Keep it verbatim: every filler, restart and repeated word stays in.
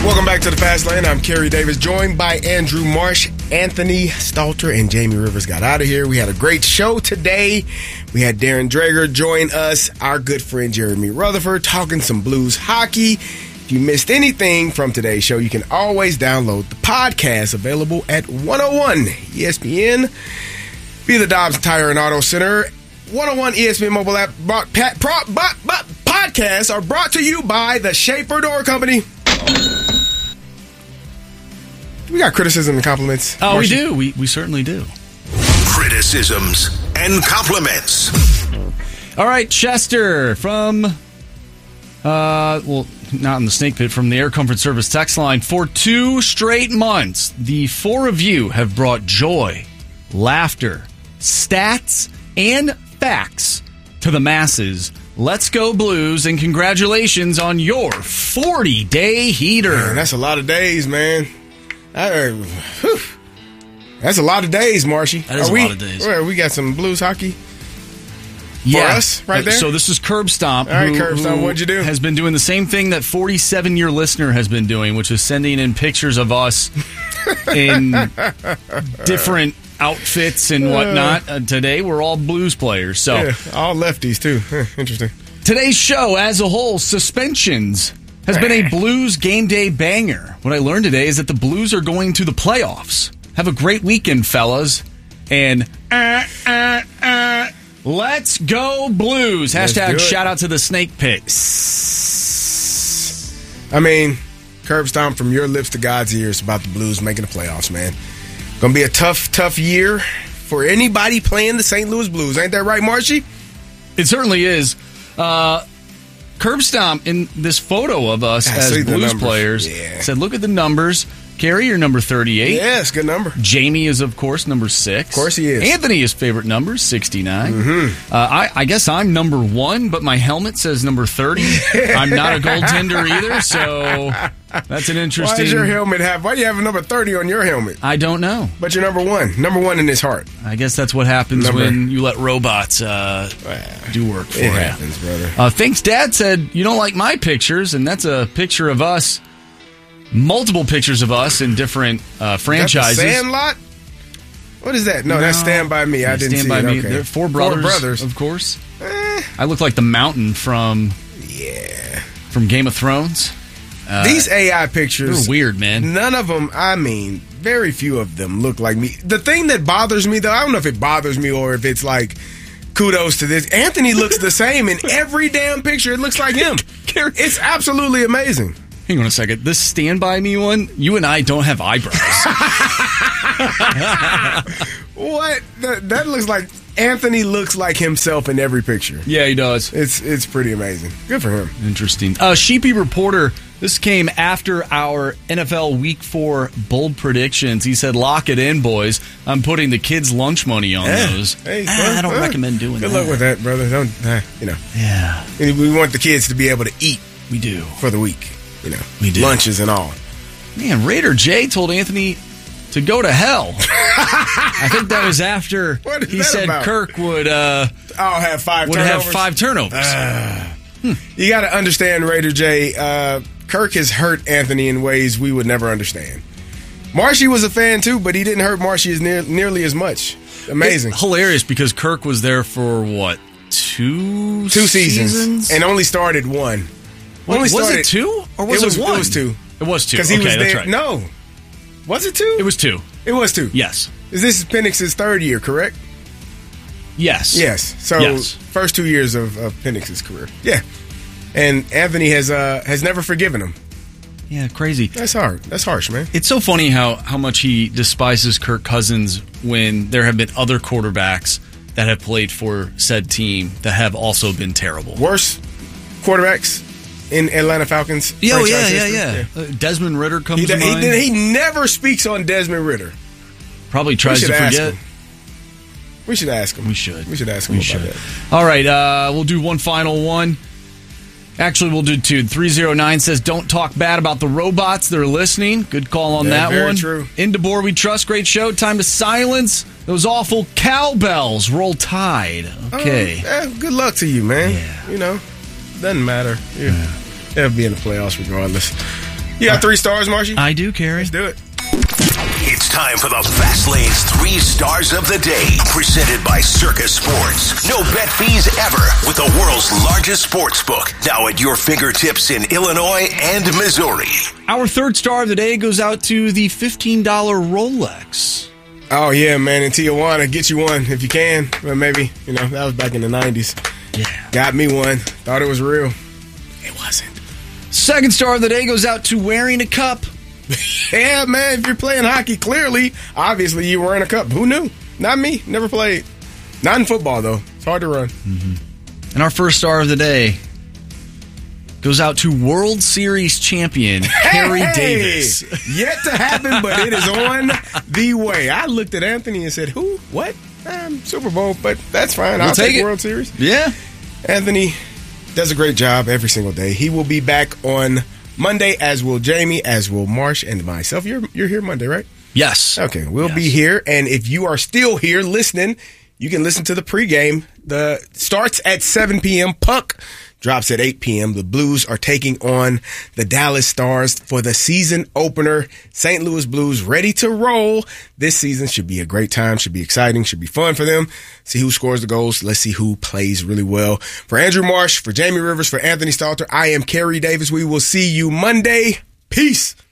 Welcome back to the Fast Lane. I'm Kerry Davis, joined by Andrew Marsh. Anthony Stalter and Jamie Rivers got out of here. We had a great show today. We had Darren Drager join us, our good friend Jeremy Rutherford, talking some Blues hockey. If you missed anything from today's show, you can always download the podcast, available at one oh one E S P N. Be the Dobbs Tire and Auto Center. one oh one E S P N mobile app brought, pat, pro, but, but, podcasts are brought to you by the Schaefer Door Company. We got criticism and compliments. Oh, Marcia? we do. We we certainly do. Criticisms and compliments. All right, Chester from, uh, well, not in the snake pit, from the Air Comfort Service text line. For two straight months, the four of you have brought joy, laughter, stats, and facts to the masses. Let's go Blues, and congratulations on your forty-day heater. Man, that's a lot of days, man. I, whew. That's a lot of days, Marshy. That is are a we, lot of days. Where, we got some Blues hockey for yeah. us right there? So this is Curb Stomp. All right, who, Curb Stomp, what'd you do? Has been doing the same thing that forty-seven-year listener has been doing, which is sending in pictures of us in different outfits and whatnot. Uh, today, we're all Blues players. So yeah, all lefties, too. Huh, interesting. Today's show, as a whole, suspensions, has been a Blues game day banger. What I learned today is that the Blues are going to the playoffs. Have a great weekend, fellas. And uh, uh, uh, let's go Blues. Hashtag shout out to the snake pit. I mean, Curb Stomp, from your lips to God's ears about the Blues making the playoffs, man. Gonna be a tough, tough year for anybody playing the Saint Louis Blues. Ain't that right, Marshy? It certainly is. Uh, Curb Stomp, in this photo of us I as Blues players, yeah. said, look at the numbers. Carrie, you're number thirty-eight. Yes, good number. Jamie is, of course, number six. Of course he is. Anthony, his favorite number, sixty-nine. Mm-hmm. Uh, I, I guess I'm number one, but my helmet says number thirty. I'm not a goaltender either, so that's an interesting... Why does your helmet have... Why do you have a number thirty on your helmet? I don't know. But you're number one. Number one in his heart. I guess that's what happens number. when you let robots uh, do work for you. It happens, brother. Uh, Thanks Dad said, you don't like my pictures, and that's a picture of us. Multiple pictures of us in different uh, franchises. That's the Sandlot? What is that? No, no, that's Stand By Me. I didn't Stand see by it. Me. Okay. They're four brothers, four brothers, of course. Eh. I look like the mountain from yeah from Game of Thrones. Uh, These A I pictures, they're weird, man. None of them. I mean, very few of them look like me. The thing that bothers me, though, I don't know if it bothers me or if it's like kudos to this. Anthony looks the same in every damn picture. It looks like him. It's absolutely amazing. Hang on a second. This Stand By Me one, you and I don't have eyebrows. What? That, that looks like Anthony looks like himself in every picture. Yeah, he does. It's it's pretty amazing. Good for him. Interesting. Uh, Sheepy Reporter, this came after our N F L Week four bold predictions. He said, lock it in, boys. I'm putting the kids' lunch money on yeah. those. Hey, ah, well, I don't well, recommend doing good that. Good luck with that, brother. Don't, uh, you know. Yeah. We want the kids to be able to eat. We do. For the week. You know, we do. Lunches and all. Man, Raider J told Anthony to go to hell. I think that was after he said about? Kirk would uh, I'll have five would turnovers. have five turnovers. Uh, hmm. You got to understand, Raider J. Uh, Kirk has hurt Anthony in ways we would never understand. Marshy was a fan too, but he didn't hurt Marshy as near, nearly as much. Amazing, it's hilarious because Kirk was there for what two two seasons, seasons? and only started one. Wait, only was started, it two or was it, it, was, one? It was two. It was two. Because okay, he was that's there. right. No, was it two? It was two. It was two. Yes. Is this Penix's third year? Correct. Yes. Yes. So yes. first two years of, of Penix's career. Yeah. And Anthony has uh, has never forgiven him. Yeah, crazy. That's hard. That's harsh, man. It's so funny how, how much he despises Kirk Cousins when there have been other quarterbacks that have played for said team that have also been terrible. Worse quarterbacks in Atlanta Falcons. Yeah, oh, yeah, history. yeah, yeah, yeah. Uh, Desmond Ritter comes he, to he, mind. He, he never speaks on Desmond Ritter. Probably tries to forget. Him. We should ask him. We should. We should ask him we about should. that. All right, uh, we'll do one final one. Actually, we'll do two. three oh nine says, don't talk bad about the robots. They're listening. Good call on yeah, that very one. True. In DeBoer, we trust. Great show. Time to silence those awful cowbells. Roll Tide. Okay. Um, yeah, good luck to you, man. Yeah. You know, doesn't matter. Yeah. They'll be in the playoffs regardless. You got three stars, Marshy? I do, Carrie. Let's do it. It's time for the Fast Lane's Three Stars of the Day, presented by Circus Sports. No bet fees ever with the world's largest sports book, now at your fingertips in Illinois and Missouri. Our third star of the day goes out to the fifteen dollars Rolex. Oh, yeah, man. In Tijuana, get you one if you can. Well, maybe, you know, that was back in the nineties. Yeah. Got me one. Thought it was real. It wasn't. Second star of the day goes out to wearing a cup. Yeah, man, if you're playing hockey, clearly, obviously, you were wearing a cup. Who knew? Not me. Never played. Not in football, though. It's hard to run. Mm-hmm. And our first star of the day goes out to World Series champion Harry hey, Davis. Yet to happen, but it is on the way. I looked at Anthony and said, who? What? Um, Super Bowl, but that's fine. We'll I'll take take it. World Series. Yeah. Anthony does a great job every single day. He will be back on Monday, as will Jamie, as will Marsh, and myself. You're you're here Monday, right? Yes. Okay, we'll Yes. be here. And if you are still here listening, you can listen to the pregame. The starts at seven p.m. Puck drops at eight p.m. The Blues are taking on the Dallas Stars for the season opener. Saint Louis Blues ready to roll. This season should be a great time, should be exciting, should be fun for them. See who scores the goals. Let's see who plays really well. For Andrew Marsh, for Jamie Rivers, for Anthony Stalter, I am Kerry Davis. We will see you Monday. Peace.